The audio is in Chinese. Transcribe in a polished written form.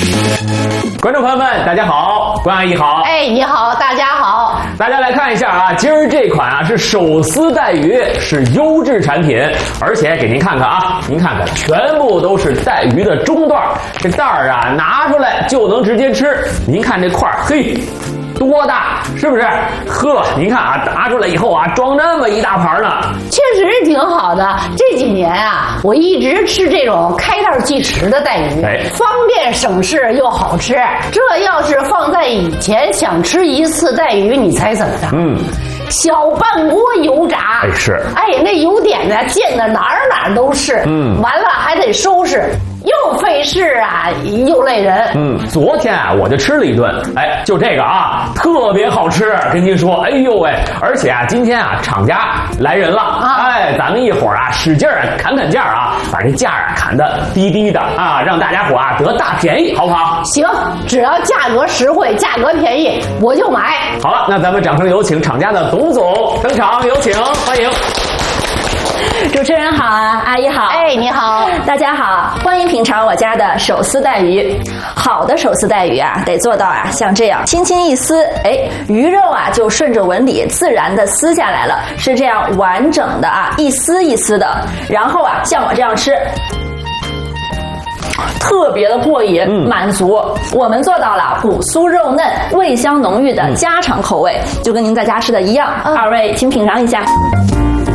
观众朋友们，大家好，关阿姨好。 哎，你好，大家好。 大家来看一下啊，今儿这款啊是手撕带鱼，是优质产品，而且给您看看啊，您看看，全部都是带鱼的中段，这袋儿啊拿出来就能直接吃。您看这块儿，嘿。多大，是不是？呵，您看啊，拿出来以后啊，装这么一大盘呢， 确实挺好的。这几年啊，我一直吃这种开袋即食的带鱼，方便省事又好吃。这要是放在以前，想吃一次带鱼，你猜怎么着？小半锅油炸， 是， 那油点呢溅的哪儿都是，完了还得收拾。又费事啊，又累人。 昨天啊，我就吃了一顿，就这个啊，特别好吃，跟您说，哎呦喂！而且啊，今天啊，厂家来人了，咱们一会儿啊，使劲啊，砍价啊，把这价啊砍得低低的啊，让大家伙啊得大便宜，好不好？ 行，只要价格实惠，价格便宜，我就买。 好了，那咱们掌声有请厂家的董总登场，有请，欢迎。 主持人好啊，阿姨好。 哎，你好， 大家好，欢迎品尝我家的手撕带鱼。好的手撕带鱼啊，得做到啊，像这样轻轻一撕，鱼肉啊就顺着纹理自然的撕下来了，是这样完整的啊，一丝一丝的。然后啊，像我这样吃。特别的过瘾，满足。我们做到了骨酥肉嫩、味香浓郁的家常口味，就跟您在家吃的一样。二位请品尝一下。